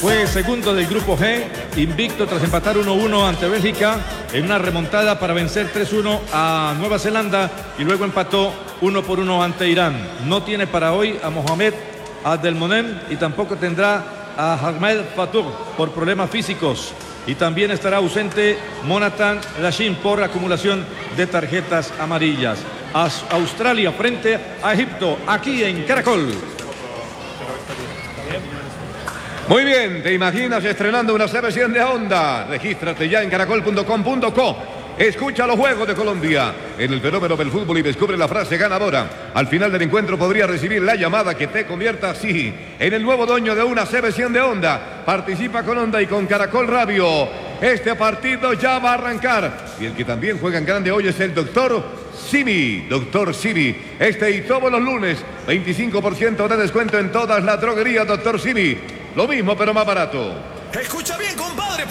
fue segundo del grupo G, invicto tras empatar 1-1 ante Bélgica en una remontada para vencer 3-1 a Nueva Zelanda y luego empató 1-1 ante Irán. No tiene para hoy a Mohamed Abdelmonem y tampoco tendrá a Ahmed Fatur por problemas físicos. Y también estará ausente Monatan Lashim por acumulación de tarjetas amarillas. Australia frente a Egipto, aquí en Caracol. Muy bien, ¿te imaginas estrenando una CB100 de Honda? Regístrate ya en caracol.com.co. Escucha los Juegos de Colombia en el fenómeno del fútbol y descubre la frase ganadora. Al final del encuentro podrías recibir la llamada que te convierta así en el nuevo dueño de una CB100 de Honda. Participa con Honda y con Caracol Radio. Este partido ya va a arrancar. Y el que también juega en grande hoy es el Doctor Simi. Doctor Simi. Este y todos los lunes, 25% de descuento en todas las droguerías Doctor Simi. Lo mismo pero más barato. Escucha bien, compadre.